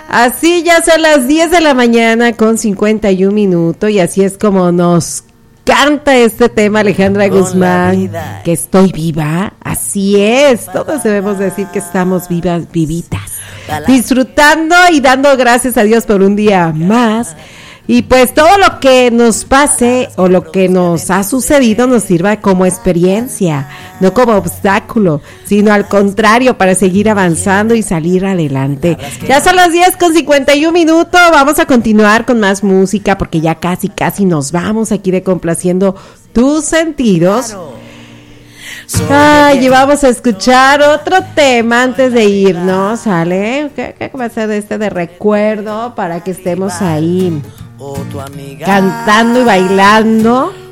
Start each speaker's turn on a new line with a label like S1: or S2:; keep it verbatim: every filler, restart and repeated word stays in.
S1: Así ya son las diez de la mañana con cincuenta y un minutos y así es como nos canta este tema Alejandra Guzmán, que estoy viva. Así es, todos debemos decir que estamos vivas, vivitas, disfrutando y dando gracias a Dios por un día más. Y pues todo lo que nos pase o lo que nos ha sucedido nos sirva como experiencia, no como obstáculo, sino al contrario, para seguir avanzando y salir adelante. Ya son las diez con cincuenta y un minutos, vamos a continuar con más música porque ya casi casi nos vamos aquí de complaciendo tus sentidos. Ay, y vamos a escuchar otro tema antes de irnos, ¿sale? ¿Qué, qué va a ser de este de recuerdo para que estemos ahí cantando y bailando?